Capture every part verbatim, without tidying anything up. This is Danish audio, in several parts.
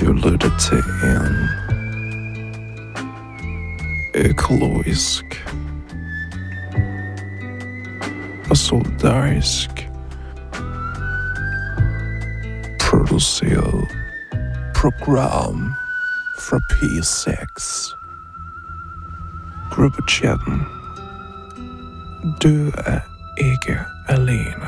Du lytter til en økologisk og solidarisk produceret program fra P seks. Gruppechatten. Du er ikke alene.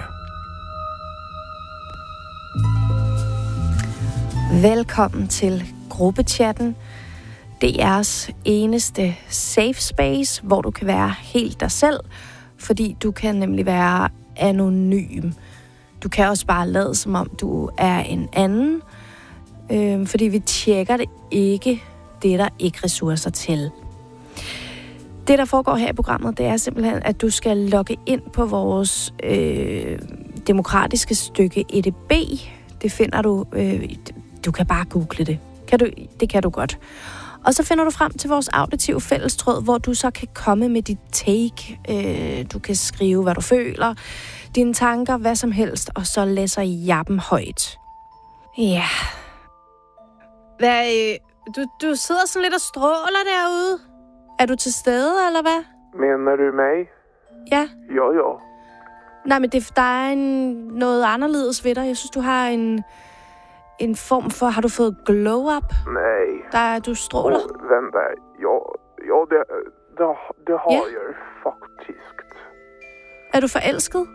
Velkommen til Gruppechatten. Det er jeres eneste safe space, hvor du kan være helt dig selv, fordi du kan nemlig være anonym. Du kan også bare lade, som om du er en anden, øh, fordi vi tjekker det ikke. Det er der ikke ressourcer til. Det, der foregår her i programmet, det er simpelthen, at du skal logge ind på vores øh, demokratiske stykke E D B. Det finder du... Øh, du kan bare google det. Kan du, det kan du godt. Og så finder du frem til vores auditive fællestråd, hvor du så kan komme med dit take. Øh, du kan skrive, hvad du føler, dine tanker, hvad som helst, og så læser jeg dem højt. Ja. Hvad, øh, du, du sidder sådan lidt og stråler derude. Er du til stede, eller hvad? Mener du mig? Ja. Jo, jo. Nej, men det, der er en, noget anderledes ved dig. Jeg synes, du har en, en form for... Har du fået glow-up? Nej. Der, du stråler? Oh, vänta. Jo, jo det, det, det har Ja. jeg faktisk. Er du forelsket?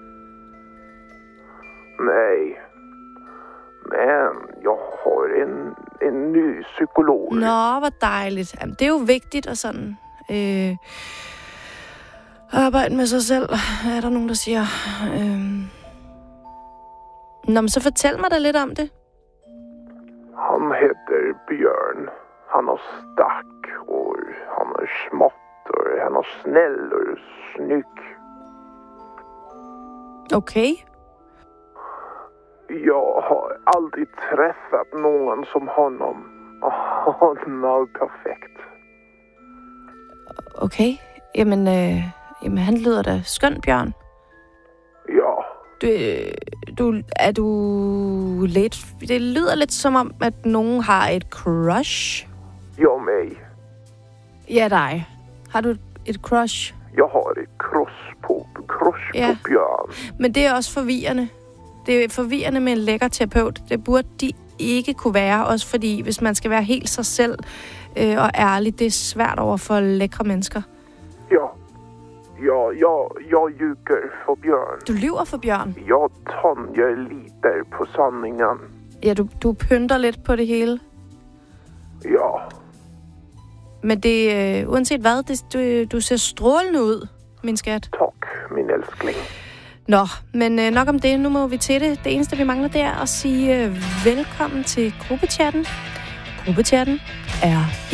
Nej. Men jeg har en, en ny psykolog. Nå, hvor dejligt. Jamen, det er jo vigtigt at sådan... Øh, arbejde med sig selv, er der nogen, der siger. Øh. Nå, men så fortæl mig da lidt om det. Han heter Bjørn. Han er stark og han er smått og han er snäll og snygg. Okay. Jeg har aldrig träffat någon som honom. Och han er perfekt. Okay. Jamen, øh, jamen han lyder da skøn, Bjørn. Ja. Du, du, er du lidt... Det lyder lidt som om, at nogen har et crush. Jag mig. Ja, dig. Har du et crush? Jag har et crush på, crush Ja. på Bjørn. Men det er også forvirrende. Det er forvirrende med en lækker terapeut. Det burde de ikke kunne være, også fordi, hvis man skal være helt sig selv øh, og ærlig, det er svært over for lækre mennesker. Ja. Ja, jag, jag ljuger för Bjørn. Du lyver for Bjørn. Jag tonjer lite på sanningen. Ja, du, du pynter lidt på det hele. Ja. Men det, øh, uanset hvad, det, du, du ser strålende ud, min skat. Tak, min älskling. Nå, men øh, nok om det. Nu må vi til det. Det eneste, vi mangler, det er at sige øh, velkommen til Gruppechatten. Gruppechatten er